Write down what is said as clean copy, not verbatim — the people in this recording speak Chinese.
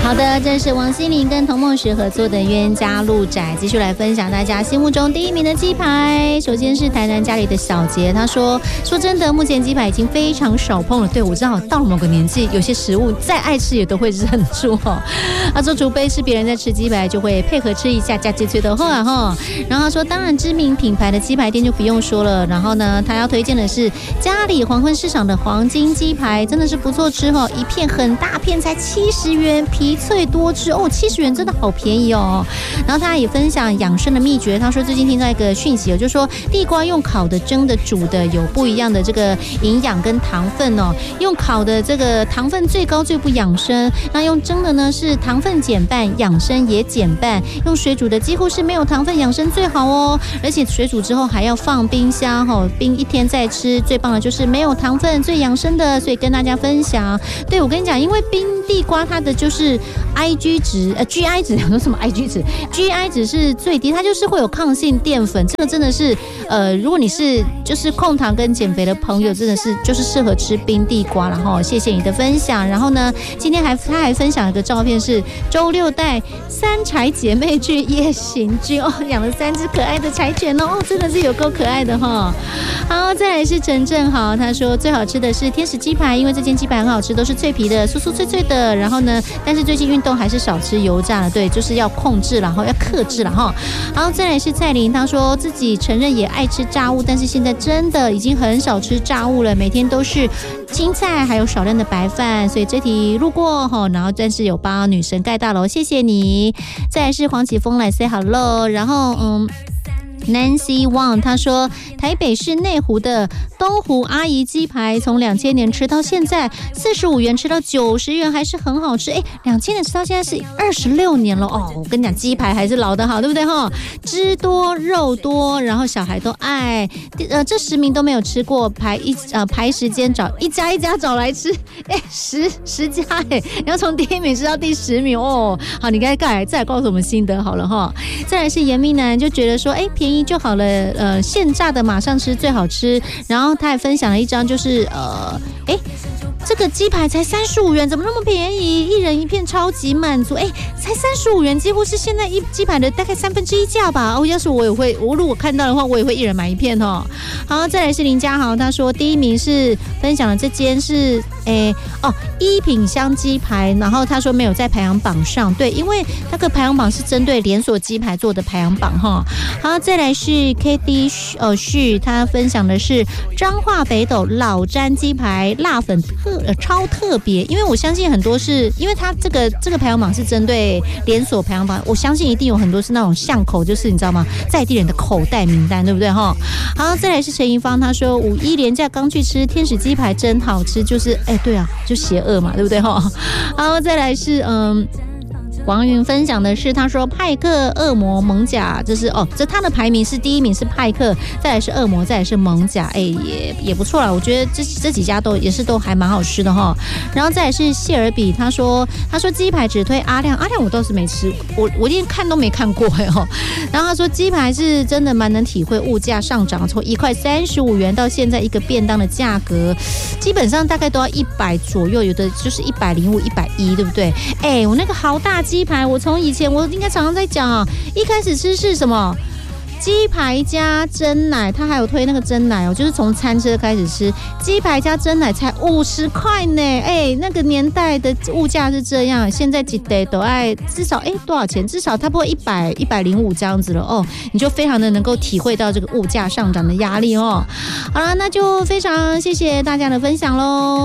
好的，这是王心凌跟童梦石合作的冤家路窄，继续来分享大家心目中第一名的鸡排。首先是台南家里的小杰，他说真的，目前鸡排已经非常少碰了。对，我知道到了某个年纪，有些食物再爱吃也都会忍住哦。他说除非是别人在吃鸡排，就会配合吃一下加鸡脆的话哈。然后他说当然知名品牌的鸡排店就不用说了。然后呢，他要推荐的是家里黄昏市场的黄金鸡排，真的是不错吃哦，一片很大片才70元，皮脆多汁哦，70元真的好便宜哦。然后他也分享养生的秘诀，他说最近听到一个讯息，就是说地瓜用烤的、蒸的、煮的有不一样的这个营养跟糖分哦。用烤的这个糖分最高最不养生，那用蒸的呢是糖分减半，养生也减半。用水煮的几乎是没有糖分，养生最好哦。而且水煮之后还要放冰箱哦，冰1天再吃。最棒的就是没有糖分，最养生的，所以跟大家分享。对，我跟你讲，因为冰地瓜它的就是GI 值，说什么 IG 值 GI 值是最低，它就是会有抗性淀粉，这个真的是如果你是就是控糖跟减肥的朋友，真的是就是适合吃冰地瓜。然后谢谢你的分享。然后呢，今天他还分享一个照片，是周六带3柴姐妹去夜行军哦，养了3只可爱的柴犬哦，真的是有够可爱的哈。好，再来是陈正豪，他说最好吃的是天使鸡排，因为这间鸡排很好吃，都是脆皮的，酥酥脆脆的。然后呢，但是最近运动还是少吃油炸了，对，就是要控制，然后要克制了哈。然后再来是蔡琳，他说自己承认也爱吃炸物，但是现在真的已经很少吃炸物了，每天都是青菜还有少量的白饭，所以这题路过哈，然后但是有帮女神盖大楼，谢谢你。再来是黄启峰来 say hello， 然后Nancy Wang 他说台北市内湖的东湖阿姨鸡排从2000年吃到现在45元吃到90元还是很好吃。2000年吃到现在是26年了哦，我跟你讲鸡排还是老的好，对不对哈？汁多肉多，然后小孩都爱。这10名都没有吃过，排时间找一家一家找来吃，10家你要从第1名吃到第10名哦。好，你再来告诉我们心得好了哈。再来是严明南就觉得说便宜就好了，现炸的马上吃最好吃。然后他还分享了一张，就是这个鸡排才35元，怎么那么便宜？一人一片，超级满足。才35元，几乎是现在一鸡排的大概1/3价吧。要是我如果看到的话，我也会一人买一片哦。好，再来是林家豪，他说第1名是分享的这间是一品香鸡排，然后他说没有在排行榜上，对，因为那个排行榜是针对连锁鸡排做的排行榜哈。好，再来是 KD 旭，他分享的是彰化北斗老詹鸡排，辣粉超特别，因为我相信很多是因为他这个排行榜是针对连锁排行榜，我相信一定有很多是那种巷口，就是你知道吗，在地人的口袋名单，对不对哈？好，再来是陈怡芳，他说5·1连假刚去吃天使鸡排真好吃，就是对啊，就邪恶嘛，对不对哈？好，再来是王云分享的是，他说派克、恶魔、蒙甲，这他的排名是第1名是派克，再来是恶魔，再来是蒙甲，也不错啦，我觉得这几家都还蛮好吃的哈。然后再来是谢尔比，他说鸡排只推阿亮我倒是没吃，我连看都没看过然后他说鸡排是真的蛮能体会物价上涨，从1.35元到现在一个便当的价格，基本上大概都要100左右，有的就是105、110，对不对？我那个豪大鸡排，我从以前我应该常常在讲一开始吃是什么鸡排加珍奶，他还有推那个珍奶就是从餐车开始吃鸡排加珍奶才50块呢，那个年代的物价是这样，现在几袋都爱至少多少钱？至少差不多100、105这样子了你就非常的能够体会到这个物价上涨的压力好了，那就非常谢谢大家的分享喽。